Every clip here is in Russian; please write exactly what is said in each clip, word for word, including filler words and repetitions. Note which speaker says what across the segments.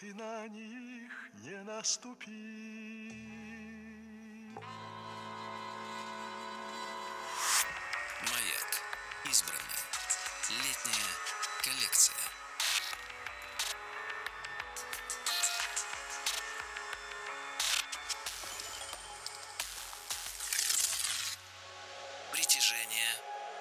Speaker 1: ты на них не наступи.
Speaker 2: Маяк. Избранное. Летняя коллекция. Притяжение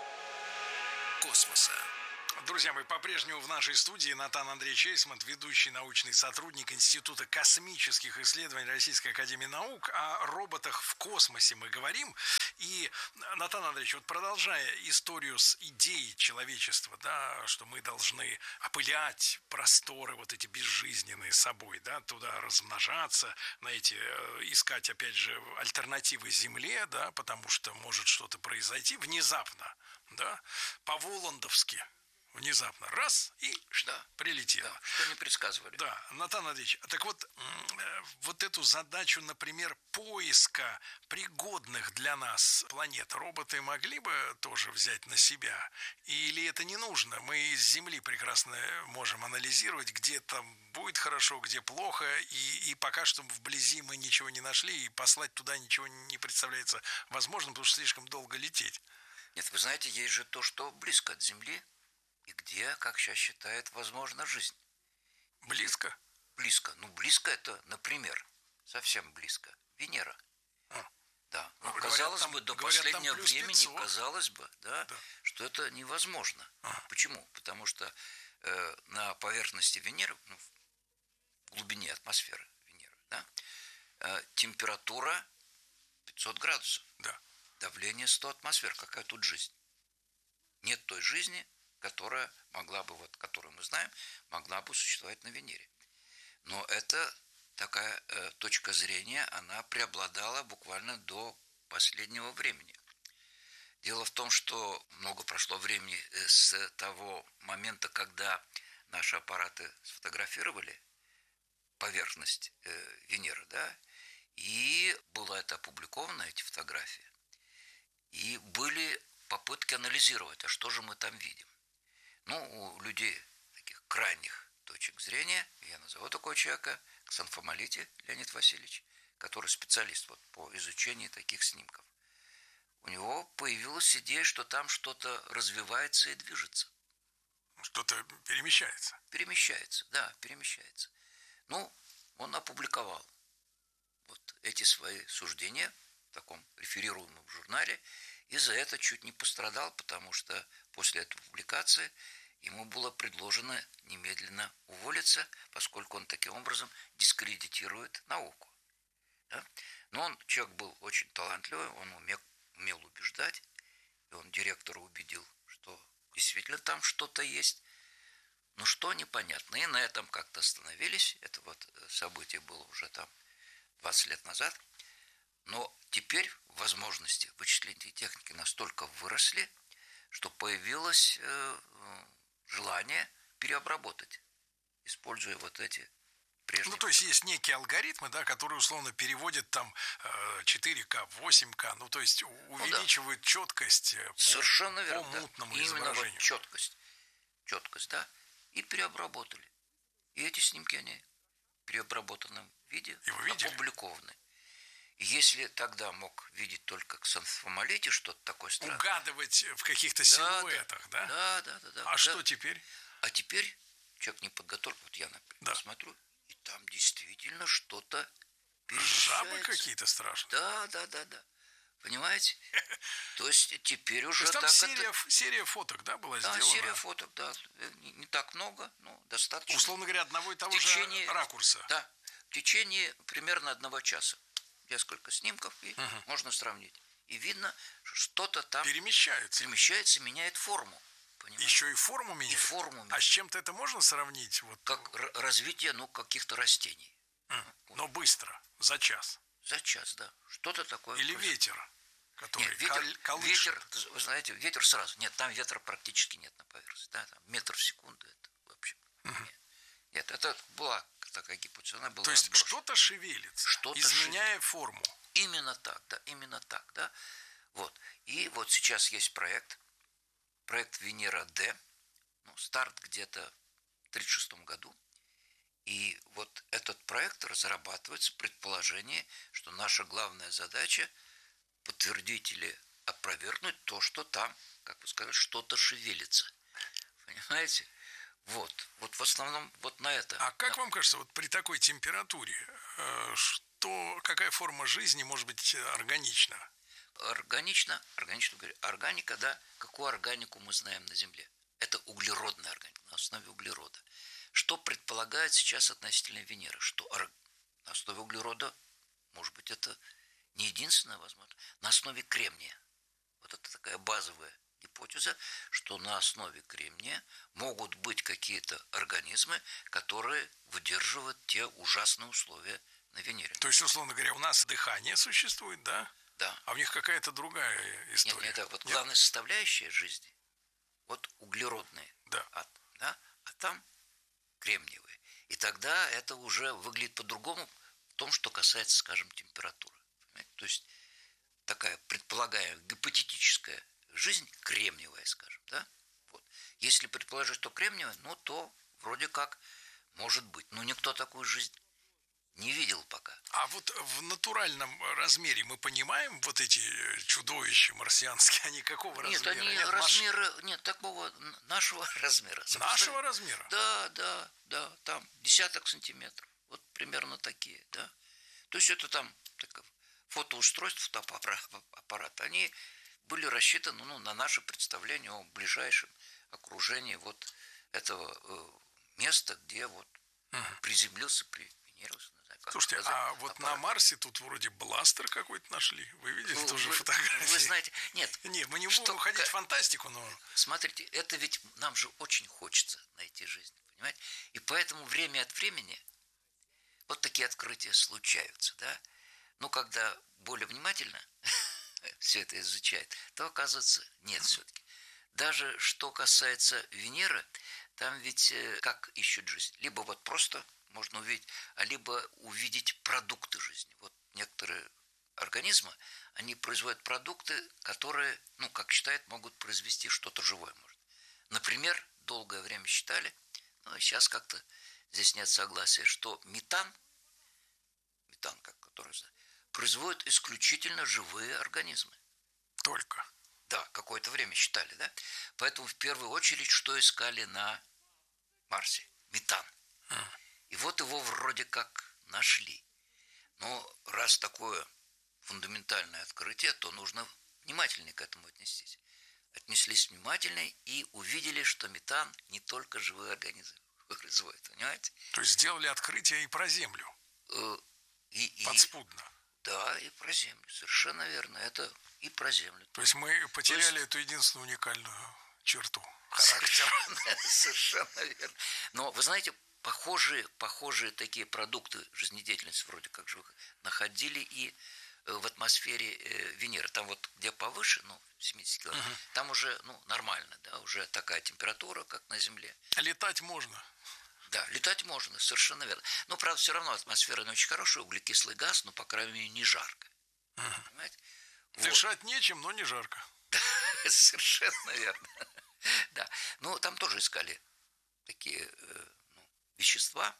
Speaker 2: космоса.
Speaker 3: Друзья мои, по-прежнему в нашей студии Натан Андреевич Эйсмонт, ведущий научный сотрудник Института космических исследований Российской академии наук. О роботах в космосе мы говорим. И, Натан Андреевич, вот продолжая историю с идеей человечества, да, что мы должны опылять просторы вот эти безжизненные собой, да, туда размножаться, знаете, искать, опять же, альтернативы Земле, да, потому что может что-то произойти внезапно, да, по-воландовски. Внезапно раз и
Speaker 4: да,
Speaker 3: прилетело.
Speaker 4: Да, что не предсказывали.
Speaker 3: Да, Натан Андреевич, так вот, вот эту задачу, например, поиска пригодных для нас планет роботы могли бы тоже взять на себя? Или это не нужно? Мы из Земли прекрасно можем анализировать, где там будет хорошо, где плохо, и, и пока что вблизи мы ничего не нашли, и послать туда ничего не представляется возможным, потому что слишком долго лететь.
Speaker 4: Нет, вы знаете, есть же то, что близко от Земли, и где, как сейчас считают, возможна жизнь.
Speaker 3: Близко?
Speaker 4: Близко. Ну, близко это, например, совсем близко. Венера.
Speaker 3: А.
Speaker 4: Да. Ну,
Speaker 3: Говорят,
Speaker 4: казалось
Speaker 3: там,
Speaker 4: бы, до
Speaker 3: говорят,
Speaker 4: последнего времени,
Speaker 3: пятьсот.
Speaker 4: казалось бы, да, да, что это невозможно.
Speaker 3: А.
Speaker 4: Почему? Потому что э, на поверхности Венеры, ну, в глубине атмосферы Венеры, да, э, температура пятьсот градусов.
Speaker 3: Да.
Speaker 4: Давление сто атмосфер. Какая тут жизнь? Нет той жизни, которая могла бы, вот, которую мы знаем, могла бы существовать на Венере. Но это такая э, точка зрения, она преобладала буквально до последнего времени. Дело в том, что много прошло времени с того момента, когда наши аппараты сфотографировали поверхность э, Венеры, да, и было это опубликовано, эти фотографии, и были попытки анализировать, а что же мы там видим. Ну, у людей таких крайних точек зрения, я назову такого человека, Ксанфомолити Леонид Васильевич, который специалист вот по изучению таких снимков. У него появилась идея, что там что-то развивается и движется.
Speaker 3: Что-то перемещается.
Speaker 4: Перемещается, да, перемещается. Ну, он опубликовал вот эти свои суждения в таком реферируемом журнале, и за это чуть не пострадал, потому что после этой публикации ему было предложено немедленно уволиться, поскольку он таким образом дискредитирует науку. Да? Но он, человек был очень талантливый, он умел, умел убеждать, и он директора убедил, что действительно там что-то есть. Но что непонятно. И на этом как-то остановились. Это вот событие было уже там двадцать лет назад. Но теперь возможности вычислительной техники настолько выросли, что появилось э, желание переобработать, используя вот эти прежние...
Speaker 3: Ну, то есть есть некие алгоритмы, да, которые условно переводят там четыре ка, восемь ка, ну, то есть увеличивают ну, да. четкость
Speaker 4: Совершенно
Speaker 3: по,
Speaker 4: верно,
Speaker 3: по мутному
Speaker 4: да.
Speaker 3: изображению.
Speaker 4: Именно вот четкость, четкость, да, и переобработали. И эти снимки, они в переобработанном виде опубликованы. Если тогда мог видеть только Ксанфомолити что-то такое странное.
Speaker 3: Угадывать в каких-то силуэтах, да?
Speaker 4: Да, да, да. да
Speaker 3: а
Speaker 4: да.
Speaker 3: что теперь?
Speaker 4: А теперь человек не подготовлен. Вот я, например, да. смотрю, и там действительно что-то перемещается.
Speaker 3: Жабы какие-то страшные.
Speaker 4: Да, да, да, да. Понимаете? То есть теперь уже
Speaker 3: там
Speaker 4: так
Speaker 3: серия,
Speaker 4: это...
Speaker 3: серия фоток, да, была
Speaker 4: да,
Speaker 3: сделана?
Speaker 4: Да, серия фоток, да. Не, не так много, но достаточно.
Speaker 3: Условно говоря, одного и того
Speaker 4: течение,
Speaker 3: же ракурса.
Speaker 4: Да, в течение примерно одного часа. Несколько снимков, и угу. можно сравнить. И видно, что что-то там
Speaker 3: перемещается.
Speaker 4: Перемещается, меняет форму. Понимаете?
Speaker 3: Еще и форму меняет?
Speaker 4: И форму меняет.
Speaker 3: А с чем-то это можно сравнить? Вот...
Speaker 4: Как развитие, ну, каких-то растений.
Speaker 3: Mm. Вот. Но быстро, за час.
Speaker 4: За час, да. Что-то такое.
Speaker 3: Или происходит. Ветер, который
Speaker 4: нет, ветер,
Speaker 3: кол- колышет.
Speaker 4: Ветер, вы знаете, ветер сразу. Нет, там ветра практически нет на поверхности. Да, там метр в секунду. Это вообще. Mm-hmm. Нет. нет, это была такая гипотеза. Она была
Speaker 3: То есть
Speaker 4: отброшена.
Speaker 3: что-то шевелится,
Speaker 4: что-то
Speaker 3: изменяя
Speaker 4: шевелится.
Speaker 3: форму.
Speaker 4: Именно так, да, именно так, да. Вот. И вот сейчас есть проект, проект Венера-Д, ну, старт где-то в тридцать шестом году. И вот этот проект разрабатывается, предположение, что наша главная задача подтвердить или опровергнуть то, что там, как вы сказали, что-то шевелится. Понимаете? Вот. Вот в основном вот на это.
Speaker 3: А как вам кажется, вот при такой температуре, э, что, какая форма жизни может быть органична?
Speaker 4: Органично, органично говорю, органика, да, какую органику мы знаем на Земле? Это углеродная органика, на основе углерода. Что предполагает сейчас относительно Венеры? Что на основе углерода, может быть, это не единственное возможно, на основе кремния. Вот это такая базовая гипотеза, что на основе кремния могут быть какие-то организмы, которые выдерживают те ужасные условия на Венере.
Speaker 3: То есть, условно говоря, у нас дыхание существует, да?
Speaker 4: Да.
Speaker 3: А у них какая-то другая история.
Speaker 4: Нет, это вот главная составляющая жизни. Вот углеродные.
Speaker 3: Да.
Speaker 4: А, да, а там кремниевые. И тогда это уже выглядит по-другому в том, что касается, скажем, температуры. Понимаете? То есть такая предполагаемая гипотетическая жизнь кремниевая, скажем, да? Вот. Если предположить, что кремниевая, ну то вроде как может быть. Но никто такую жизнь не видел пока.
Speaker 3: А вот в натуральном размере мы понимаем вот эти чудовища марсианские, они какого
Speaker 4: нет,
Speaker 3: размера?
Speaker 4: Они
Speaker 3: нет,
Speaker 4: размера, маш... нет, такого нашего размера.
Speaker 3: Нашего размера?
Speaker 4: Да, да, да, там десяток сантиметров. Вот примерно такие, да. То есть это там так, фотоустройства, фотоаппарат, они были рассчитаны ну, на наше представление о ближайшем окружении вот этого э, места, где вот угу. приземлился, примерился.
Speaker 3: Слушайте, а вот аппарат. На Марсе тут вроде бластер какой-то нашли. Вы видели вы, тоже
Speaker 4: вы,
Speaker 3: фотографии?
Speaker 4: Вы знаете, нет.
Speaker 3: Нет, мы не будем уходить в фантастику, но...
Speaker 4: Смотрите, это ведь нам же очень хочется найти жизнь, понимаете? И поэтому время от времени вот такие открытия случаются, да? Ну, когда более внимательно все это изучает, то, оказывается, нет все-таки. Даже что касается Венеры, там ведь как ищут жизнь? Либо вот просто... можно увидеть, а либо увидеть продукты жизни. Вот некоторые организмы, они производят продукты, которые, ну, как считают, могут произвести что-то живое. Может. Например, долгое время считали, но сейчас как-то здесь нет согласия, что метан, метан, как который производит исключительно живые организмы.
Speaker 3: Только?
Speaker 4: Да, какое-то время считали, да? Поэтому в первую очередь что искали на Марсе? Метан. Mm. И вот его вроде как нашли. Но раз такое фундаментальное открытие, то нужно внимательнее к этому отнестись. Отнеслись внимательно и увидели, что метан не только живые организмы производит, понимаете?
Speaker 3: То есть сделали открытие и про Землю?
Speaker 4: И, и,
Speaker 3: Подспудно?
Speaker 4: Да, и про Землю, совершенно верно. Это и про Землю.
Speaker 3: То есть мы потеряли есть... эту единственную уникальную черту
Speaker 4: характера. Совершенно, совершенно верно. Но вы знаете, Похожие, похожие такие продукты жизнедеятельности вроде как живых находили и в атмосфере Венеры. Там вот где повыше, ну, семьдесят километров, угу. там уже ну, нормально, да, уже такая температура, как на Земле.
Speaker 3: Летать можно?
Speaker 4: Да, летать можно, совершенно верно. Но, правда, все равно атмосфера не очень хорошая, углекислый газ, но, по крайней мере, не жарко.
Speaker 3: Угу. Понимаете? Дышать вот. Нечем, но не жарко.
Speaker 4: Совершенно верно. Да, ну, там тоже искали такие... вещества,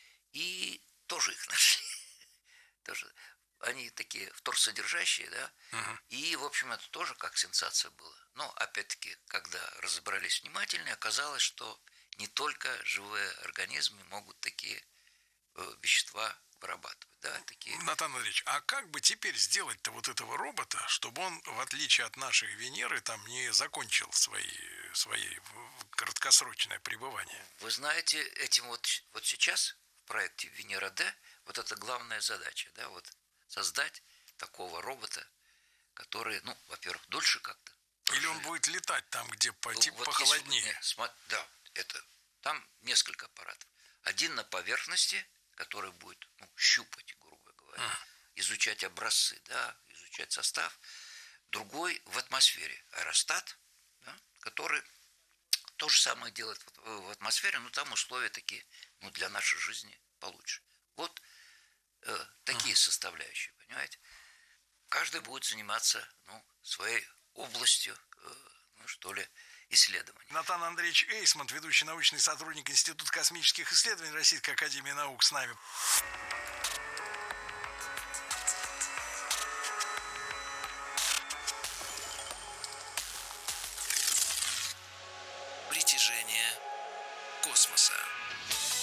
Speaker 4: и тоже их нашли. тоже. Они такие вторсодержащие, да, uh-huh. и, в общем, это тоже как сенсация была. Но, опять-таки, когда разобрались внимательно, оказалось, что не только живые организмы могут такие э, вещества вырабатывать, да, такие...
Speaker 3: Натан Андреевич, а как бы теперь сделать-то вот этого робота, чтобы он, в отличие от нашей Венеры, там не закончил свои, свои краткосрочное пребывание?
Speaker 4: Вы знаете, этим вот, вот сейчас в проекте Венера-Д вот это главная задача, да, вот создать такого робота, который, ну, во-первых, дольше как-то.
Speaker 3: Или он будет летать там, где по, ну, типа, вот похолоднее?
Speaker 4: Если, нет, да, это, там несколько аппаратов. Один на поверхности, который будет ну, щупать, грубо говоря, uh-huh. изучать образцы, да, изучать состав. Другой в атмосфере аэростат, да, который то же самое делает в атмосфере, но там условия такие, ну, для нашей жизни получше. Вот э, такие uh-huh. составляющие, понимаете? Каждый будет заниматься, ну, своей областью, э, ну, что ли, исследований.
Speaker 3: Натан Андреевич Эйсмонт, ведущий научный сотрудник Института космических исследований Российской академии наук, с нами.
Speaker 2: Притяжение космоса.